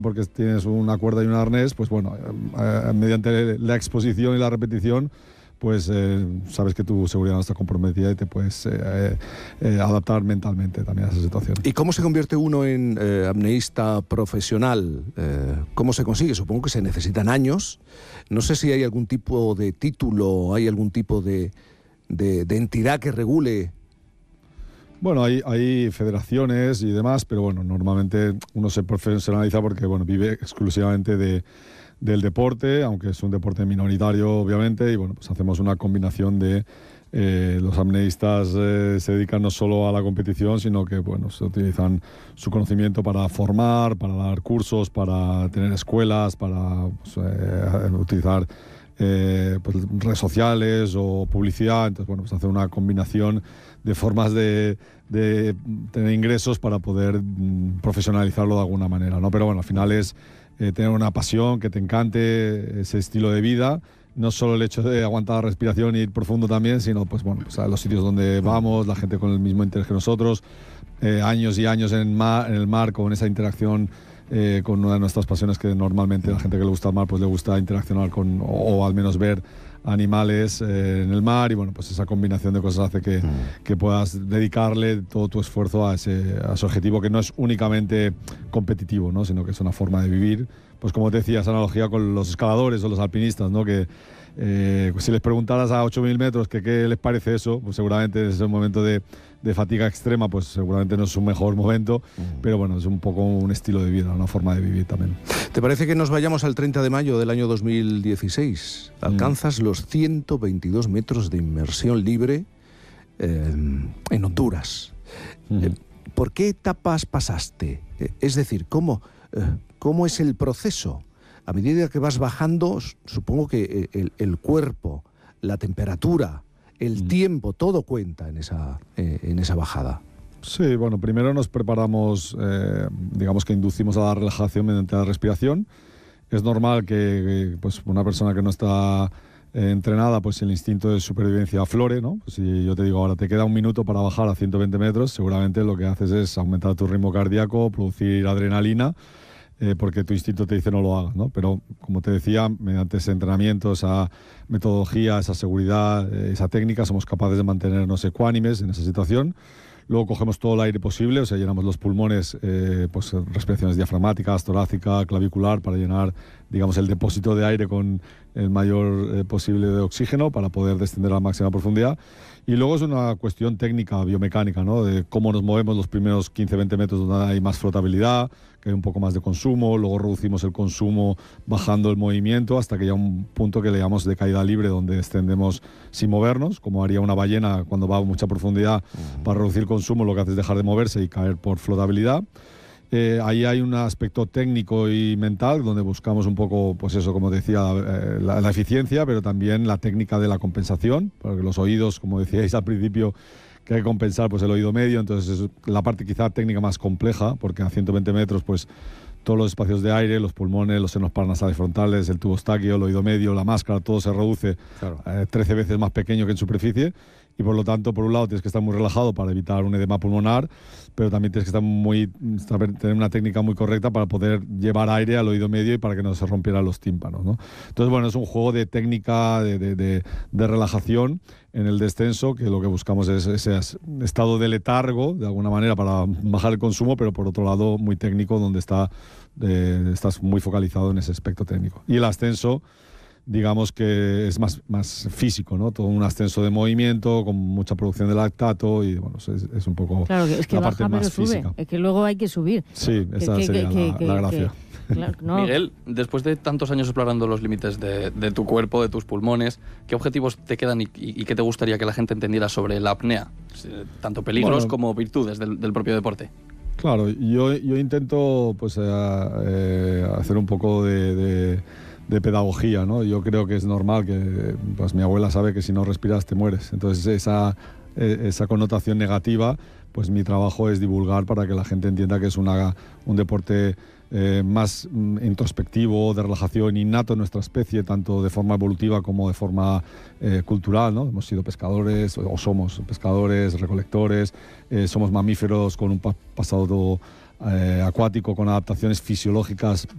porque tienes una cuerda y un arnés, pues bueno, mediante la exposición y la repetición, pues sabes que tu seguridad no está comprometida y te puedes adaptar mentalmente también a esa situación. ¿Y cómo se convierte uno en apneísta profesional? ¿Cómo se consigue? Supongo que se necesitan años. No sé si hay algún tipo de título, hay algún tipo de entidad que regule. Bueno, hay federaciones y demás, pero bueno, normalmente uno se profesionaliza porque bueno, vive exclusivamente del deporte, aunque es un deporte minoritario, obviamente, y bueno, pues hacemos una combinación de los apneístas se dedican no solo a la competición, sino que bueno, se utilizan su conocimiento para formar, para dar cursos, para tener escuelas, para pues, utilizar pues, redes sociales o publicidad. Entonces, bueno, pues hacer una combinación de formas de tener ingresos para poder profesionalizarlo de alguna manera, ¿no? Pero bueno, al final es tener una pasión, que te encante ese estilo de vida, no solo el hecho de aguantar la respiración y ir profundo también, sino pues bueno, pues a los sitios donde vamos, la gente con el mismo interés que nosotros, años y años en el mar con esa interacción con una de nuestras pasiones, que normalmente a la gente que le gusta el mar pues le gusta interaccionar con, o al menos ver animales en el mar, y bueno, pues esa combinación de cosas hace que puedas dedicarle todo tu esfuerzo a ese objetivo, que no es únicamente competitivo, ¿no? Sino que es una forma de vivir. Pues como te decía, esa analogía con los escaladores o los alpinistas, ¿no? Que si les preguntaras a 8.000 metros que qué les parece eso, pues seguramente es un momento de fatiga extrema, pues seguramente no es un mejor momento, pero bueno, es un poco un estilo de vida, una forma de vivir también. ¿Te parece que nos vayamos al 30 de mayo del año 2016? Alcanzas los 122 metros de inmersión libre en Honduras. ¿Por qué etapas pasaste? Es decir, ¿cómo es el proceso? A medida que vas bajando, supongo que el cuerpo, la temperatura, el tiempo, todo cuenta en esa bajada. Sí, bueno, primero nos preparamos, digamos que inducimos a la relajación mediante la respiración. Es normal que pues una persona que no está entrenada, pues el instinto de supervivencia aflore, ¿no? Pues si yo te digo ahora te queda un minuto para bajar a 120 metros, seguramente lo que haces es aumentar tu ritmo cardíaco, producir adrenalina, porque tu instinto te dice no lo hagas, ¿no? Pero como te decía, mediante ese entrenamiento, esa metodología, esa seguridad, esa técnica, somos capaces de mantenernos ecuánimes en esa situación. Luego cogemos todo el aire posible, o sea, llenamos los pulmones, pues respiraciones diafragmáticas, torácica, clavicular, para llenar, digamos, el depósito de aire con el mayor posible de oxígeno para poder descender a la máxima profundidad. Y luego es una cuestión técnica, biomecánica, ¿no? De cómo nos movemos los primeros 15-20 metros donde hay más flotabilidad, que hay un poco más de consumo, luego reducimos el consumo bajando el movimiento hasta que llega un punto que le llamamos de caída libre, donde descendemos sin movernos, como haría una ballena cuando va a mucha profundidad. Para reducir el consumo lo que hace es dejar de moverse y caer por flotabilidad. Ahí hay un aspecto técnico y mental donde buscamos un poco, pues eso, como decía, la eficiencia, pero también la técnica de la compensación, porque los oídos, como decíais al principio, que hay que compensar pues el oído medio, entonces es la parte quizá técnica más compleja, porque a 120 metros pues todos los espacios de aire, los pulmones, los senos paranasales frontales, el tubo eustaquio, el oído medio, la máscara, todo se reduce 13 veces más pequeño que en superficie. Y por lo tanto, por un lado, tienes que estar muy relajado para evitar un edema pulmonar, pero también tienes que tener una técnica muy correcta para poder llevar aire al oído medio y para que no se rompieran los tímpanos, ¿no? Entonces, bueno, es un juego de técnica, de relajación en el descenso, que lo que buscamos es ese estado de letargo, de alguna manera, para bajar el consumo, pero por otro lado, muy técnico, donde estás muy focalizado en ese aspecto técnico. Y el ascenso, digamos que es más físico, ¿no? Todo un ascenso de movimiento, con mucha producción de lactato, y bueno, es un poco claro, es que la baja, parte más pero sube. física. Es que luego hay que subir. Sí, esa sería la gracia. Claro, no. Miguel, después de tantos años explorando los límites de tu cuerpo, de tus pulmones, ¿qué objetivos te quedan y qué te gustaría que la gente entendiera sobre la apnea? Tanto peligros como virtudes del propio deporte. Claro, yo intento pues hacer un poco de pedagogía, ¿no? Yo creo que es normal que, pues mi abuela sabe que si no respiras te mueres. Entonces esa connotación negativa, pues mi trabajo es divulgar para que la gente entienda que es un deporte más introspectivo, de relajación innato en nuestra especie, tanto de forma evolutiva como de forma cultural, ¿no? Hemos sido pescadores, o somos pescadores, recolectores, somos mamíferos con un pasado acuático, con adaptaciones fisiológicas